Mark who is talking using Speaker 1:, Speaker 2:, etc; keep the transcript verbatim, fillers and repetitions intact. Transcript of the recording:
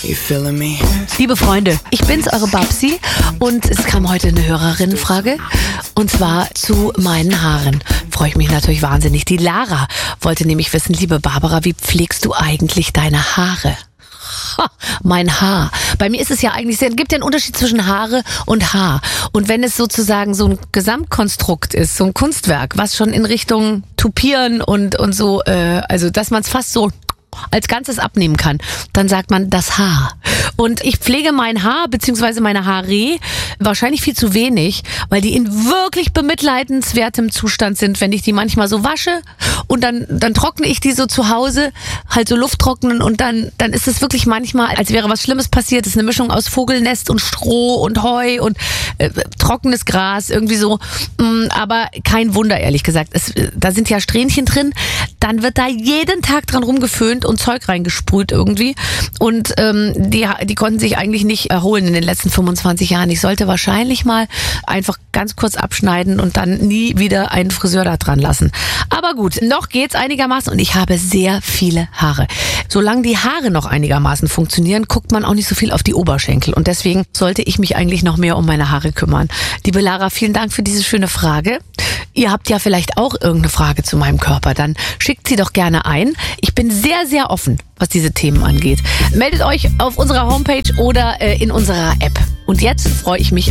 Speaker 1: You feeling me?
Speaker 2: Liebe Freunde, ich bin's, eure Babsi, und es kam heute eine Hörerinnenfrage, und zwar zu meinen Haaren. Freue ich mich natürlich wahnsinnig. Die Lara wollte nämlich wissen, liebe Barbara, wie pflegst du eigentlich deine Haare? Ha, mein Haar. Bei mir ist es ja eigentlich, es gibt ja einen Unterschied zwischen Haare und Haar. Und wenn es sozusagen so ein Gesamtkonstrukt ist, so ein Kunstwerk, was schon in Richtung Tupieren und, und so, äh, also dass man es fast so als Ganzes abnehmen kann, dann sagt man das Haar. Und ich pflege mein Haar bzw. meine Haare wahrscheinlich viel zu wenig, weil die in wirklich bemitleidenswertem Zustand sind, wenn ich die manchmal so wasche und dann dann trockne ich die so zu Hause, halt so Luft trocknen, und dann dann ist es wirklich manchmal, als wäre was Schlimmes passiert. Es ist eine Mischung aus Vogelnest und Stroh und Heu und äh, trockenes Gras, irgendwie so. Aber kein Wunder, ehrlich gesagt. Es, da sind ja Strähnchen drin, dann wird da jeden Tag dran rumgeföhnt und Zeug reingesprüht irgendwie. Und ähm, die, die konnten sich eigentlich nicht erholen in den letzten fünfundzwanzig Jahren. Ich sollte wahrscheinlich mal einfach ganz kurz abschneiden und dann nie wieder einen Friseur da dran lassen. Aber gut, noch geht's einigermaßen, und ich habe sehr viele Haare. Solange die Haare noch einigermaßen funktionieren, guckt man auch nicht so viel auf die Oberschenkel. Und deswegen sollte ich mich eigentlich noch mehr um meine Haare kümmern. Liebe Lara, vielen Dank für diese schöne Frage. Ihr habt ja vielleicht auch irgendeine Frage zu meinem Körper, dann schickt sie doch gerne ein. Ich bin sehr, sehr offen, was diese Themen angeht. Meldet euch auf unserer Homepage oder äh, in unserer App. Und jetzt freue ich mich